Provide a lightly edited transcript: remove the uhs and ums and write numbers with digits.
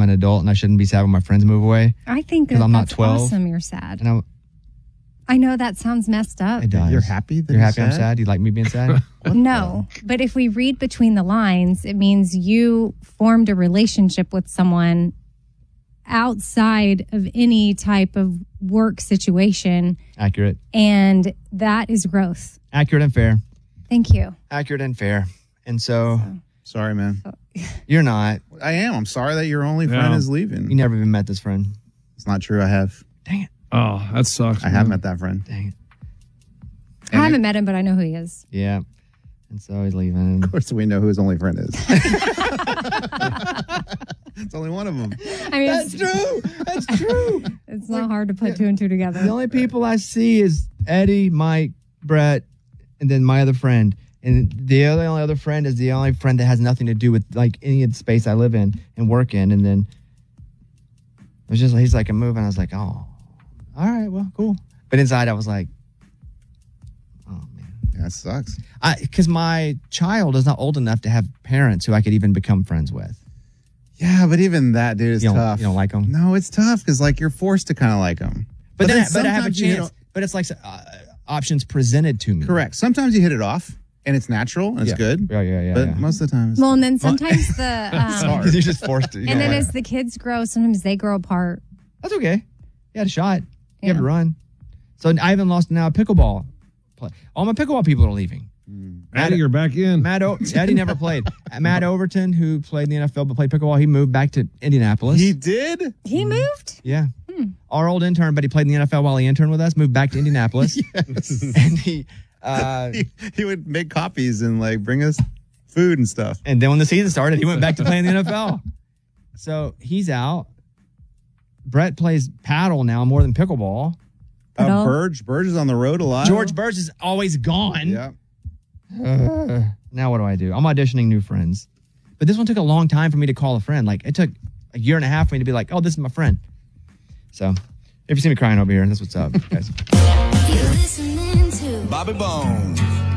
an adult and I shouldn't be sad when my friends move away. I think because I'm not 12. Awesome, you're sad. And I know that sounds messed up. it does. You're happy that You're happy sad? I'm sad? You like me being sad? No, but if we read between the lines, it means you formed a relationship with someone outside of any type of work situation. Accurate. And that is growth. Accurate and fair. Thank you. Accurate and fair. And so Sorry, man. you're not. I am. I'm sorry that your only friend is leaving. You never even met this friend. It's not true. I have. Dang it. Oh, that sucks. I have met that friend. Dang it. I haven't met him, but I know who he is. Yeah. And so he's leaving. Of course, we know who his only friend is. It's only one of them. I mean, That's true. That's true. It's not hard to put two and two together. The only people I see is Eddie, Mike, Brett, and then my other friend. And the only other friend is the only friend that has nothing to do with like any of the space I live in and work in. And then it was just, he's like, I'm moving. I was like, oh, all right, well, cool. But inside I was like, oh man. Yeah, that sucks. Because my child is not old enough to have parents who I could even become friends with. Yeah, but even that, dude, is tough. You don't like them? No, it's tough because like you're forced to kind of like them. But I have a sometimes you chance. But it's like options presented to me. Correct. Sometimes you hit it off and it's natural and it's good. Yeah. But most of the time, it's Well, and then sometimes hard. You're just forced to. and then as the kids grow, sometimes they grow apart. That's okay. You had a shot. You have to run. So I haven't lost now a pickleball play. All my pickleball people are leaving. Maddie, you're back in. Eddie never played. Matt Overton, who played in the NFL but played pickleball, he moved back to Indianapolis. He did? He moved? Yeah. Our old intern, but he played in the NFL while he interned with us, moved back to Indianapolis. Yes. And he would make copies and like bring us food and stuff. And then when the season started, he went back to playing the NFL. So he's out. Brett plays paddle now more than pickleball. Burge is on the road a lot. George Burge is always gone. Yeah. Now what do I do? I'm auditioning new friends. But this one took a long time for me to call a friend. Like it took a year and a half for me to be like, oh, this is my friend. So if you see me crying over here, that's what's up, guys. You're listening to Bobby Bones.